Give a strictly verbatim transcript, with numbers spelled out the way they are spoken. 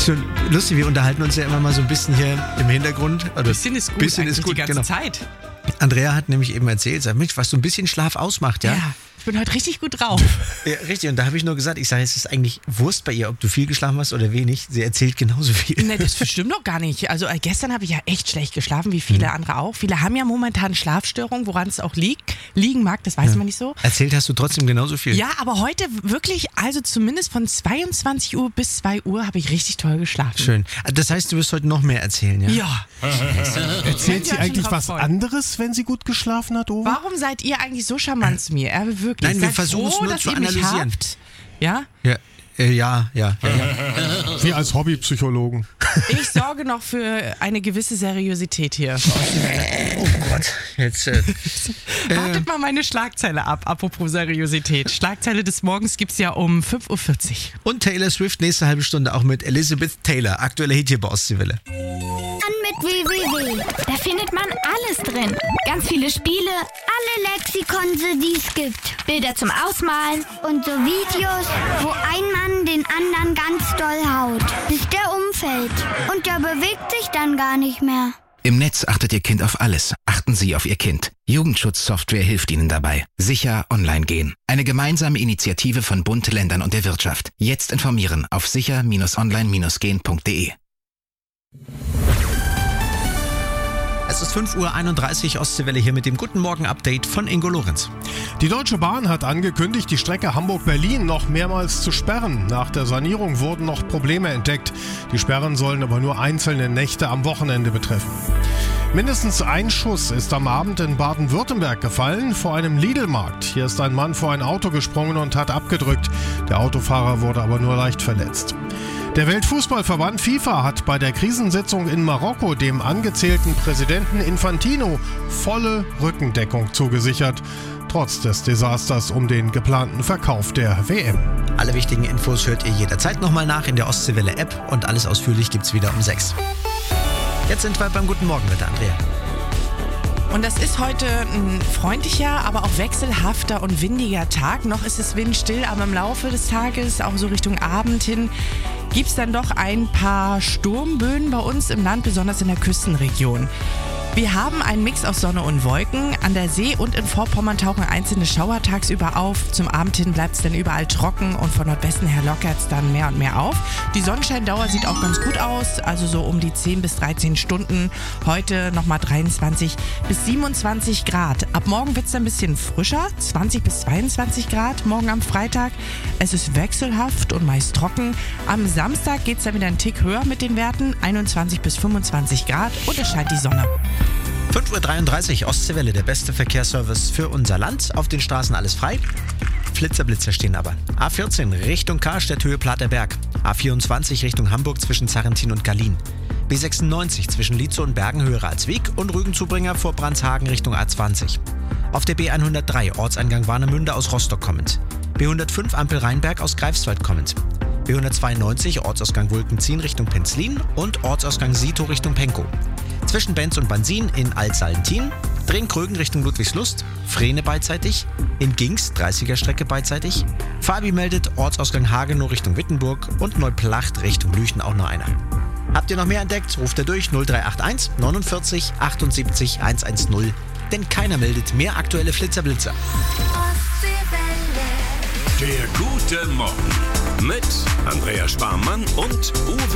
Schon lustig, wir unterhalten uns ja immer mal so ein bisschen hier im Hintergrund. Ein bisschen ist gut, bisschen ist gut die ganze genau. Zeit. Andrea hat nämlich eben erzählt, sag Mensch, was so ein bisschen Schlaf ausmacht, ja? Ja, ich bin heute richtig gut drauf. Ja, richtig, und da habe ich nur gesagt, ich sage, es ist eigentlich Wurst bei ihr, ob du viel geschlafen hast oder wenig. Sie erzählt genauso viel. Nee, das stimmt doch gar nicht. Also äh, gestern habe ich ja echt schlecht geschlafen, wie viele hm. andere auch. Viele haben ja momentan Schlafstörungen, woran es auch liegt, liegen mag, das weiß ja. man nicht so. Erzählt hast du trotzdem genauso viel. Ja, aber heute wirklich, also zumindest von zweiundzwanzig Uhr bis zwei Uhr habe ich richtig toll geschlafen. Schön. Das heißt, du wirst heute noch mehr erzählen, ja? Ja. Erzählt sie eigentlich was freuen. anderes, wenn sie gut geschlafen hat, Uwe? Warum seid ihr eigentlich so charmant zu mir? Äh, wirklich. Nein, wir Seid versuchen es froh, nur dass zu ihr mich analysieren. habt. Ja? Ja, äh, ja, ja. ja, ja. Wir als Hobbypsychologen. Ich sorge noch für eine gewisse Seriosität hier. Oh Gott, jetzt... Äh, Wartet mal meine Schlagzeile ab, apropos Seriosität. Schlagzeile des Morgens gibt's ja um fünf Uhr vierzig. Und Taylor Swift nächste halbe Stunde auch mit Elizabeth Taylor. Aktueller Hit hier bei Ostseewelle. An mit w w w. Da findet man alles drin. Ganz viele Spiele, alle Lexikon, die es gibt. Bilder zum Ausmalen und so Videos, wo ein Mann den anderen ganz doll haut, bis der umfällt. Und der bewegt sich dann gar nicht mehr. Im Netz achtet Ihr Kind auf alles. Achten Sie auf Ihr Kind. Jugendschutzsoftware hilft Ihnen dabei. Sicher online gehen. Eine gemeinsame Initiative von Bund, Ländern und der Wirtschaft. Jetzt informieren auf sicher online gehen punkt de. Es ist fünf Uhr einunddreißig, Ostseewelle hier mit dem Guten Morgen-Update von Ingo Lorenz. Die Deutsche Bahn hat angekündigt, die Strecke Hamburg-Berlin noch mehrmals zu sperren. Nach der Sanierung wurden noch Probleme entdeckt. Die Sperren sollen aber nur einzelne Nächte am Wochenende betreffen. Mindestens ein Schuss ist am Abend in Baden-Württemberg gefallen, vor einem Lidl-Markt. Hier ist ein Mann vor ein Auto gesprungen und hat abgedrückt. Der Autofahrer wurde aber nur leicht verletzt. Der Weltfußballverband FIFA hat bei der Krisensitzung in Marokko dem angezählten Präsidenten Infantino volle Rückendeckung zugesichert, trotz des Desasters um den geplanten Verkauf der W M. Alle wichtigen Infos hört ihr jederzeit nochmal nach in der Ostseewelle-App und alles ausführlich gibt's wieder um sechs. Jetzt sind wir beim Guten Morgen mit der Andrea. Und das ist heute ein freundlicher, aber auch wechselhafter und windiger Tag. Noch ist es windstill, aber im Laufe des Tages, auch so Richtung Abend hin, gibt es dann doch ein paar Sturmböen bei uns im Land, besonders in der Küstenregion. Wir haben einen Mix aus Sonne und Wolken. An der See und in Vorpommern tauchen einzelne Schauer tagsüber auf. Zum Abend hin bleibt es dann überall trocken und von Nordwesten her lockert es dann mehr und mehr auf. Die Sonnenscheindauer sieht auch ganz gut aus, also so um die zehn bis dreizehn Stunden. Heute nochmal dreiundzwanzig bis siebenundzwanzig Grad. Ab morgen wird es dann ein bisschen frischer, zwanzig bis zweiundzwanzig Grad morgen am Freitag. Es ist wechselhaft und meist trocken. Am Samstag geht es dann wieder einen Tick höher mit den Werten, einundzwanzig bis fünfundzwanzig Grad und es scheint die Sonne. fünf Uhr dreiunddreißig, Ostseewelle, der beste Verkehrsservice für unser Land. Auf den Straßen alles frei. Flitzer-Blitzer stehen aber. A vierzehn Richtung Karstedt, Höhe Platerberg. A vierundzwanzig Richtung Hamburg zwischen Zarrentin und Gallien. B sechsundneunzig zwischen Lietzow und Bergen, Höhe Ralswiek und Rügenzubringer vor Brandshagen Richtung A zwanzig. Auf der B hundertdrei, Ortseingang Warnemünde aus Rostock kommend. B hundertfünf Ampel Rheinberg aus Greifswald kommend. B hundertzweiundneunzig, Ortsausgang Wulkenzien Richtung Penzlin und Ortsausgang Sito Richtung Penkow. Zwischen Benz und Bansin in Altsallentin, Drehn-Krögen Richtung Ludwigslust, Frehne beidseitig, in Gings dreißiger Strecke beidseitig, Fabi meldet Ortsausgang Hagenow Richtung Wittenburg und Neuplacht Richtung Lüchen auch noch einer. Habt ihr noch mehr entdeckt, ruft ihr durch null drei acht eins neunundvierzig achtundsiebzig hundertzehn, denn keiner meldet mehr aktuelle Flitzer-Blitzer. Der Gute Morgen mit Andrea Sparmann und Uwe